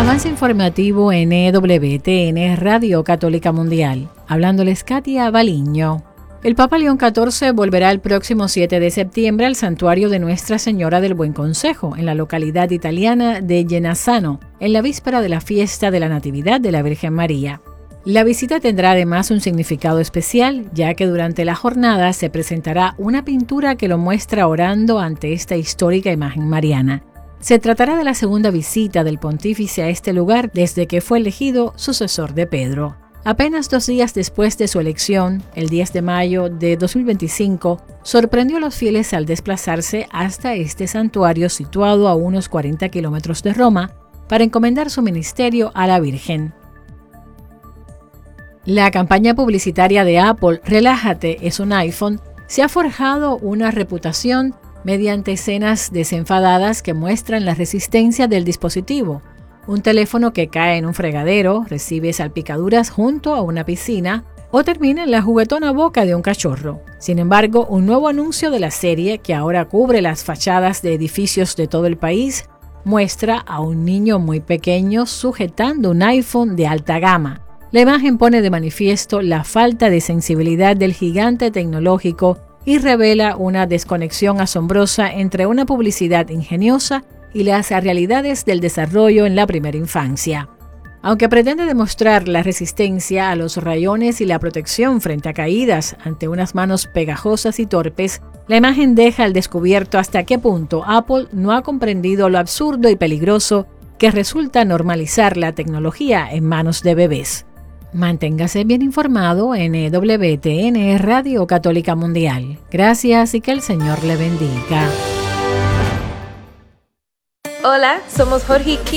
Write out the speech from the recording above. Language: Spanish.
Avance informativo en EWTN, Radio Católica Mundial. Hablándoles Katia Baliño. El Papa León XIV volverá el próximo 7 de septiembre al santuario de Nuestra Señora del Buen Consejo, en la localidad italiana de Genazzano, en la víspera de la fiesta de la Natividad de la Virgen María. La visita tendrá además un significado especial, ya que durante la jornada se presentará una pintura que lo muestra orando ante esta histórica imagen mariana. Se tratará de la segunda visita del pontífice a este lugar desde que fue elegido sucesor de Pedro. Apenas 2 días después de su elección, el 10 de mayo de 2025, sorprendió a los fieles al desplazarse hasta este santuario situado a unos 40 kilómetros de Roma para encomendar su ministerio a la Virgen. La campaña publicitaria de Apple, Relájate, es un iPhone, se ha forjado una reputación mediante escenas desenfadadas que muestran la resistencia del dispositivo. Un teléfono que cae en un fregadero, recibe salpicaduras junto a una piscina o termina en la juguetona boca de un cachorro. Sin embargo, un nuevo anuncio de la serie, que ahora cubre las fachadas de edificios de todo el país, muestra a un niño muy pequeño sujetando un iPhone de alta gama. La imagen pone de manifiesto la falta de sensibilidad del gigante tecnológico y revela una desconexión asombrosa entre una publicidad ingeniosa y las realidades del desarrollo en la primera infancia. Aunque pretende demostrar la resistencia a los rayones y la protección frente a caídas ante unas manos pegajosas y torpes, la imagen deja al descubierto hasta qué punto Apple no ha comprendido lo absurdo y peligroso que resulta normalizar la tecnología en manos de bebés. Manténgase bien informado en EWTN, Radio Católica Mundial. Gracias y que el Señor le bendiga. Hola, somos Jorge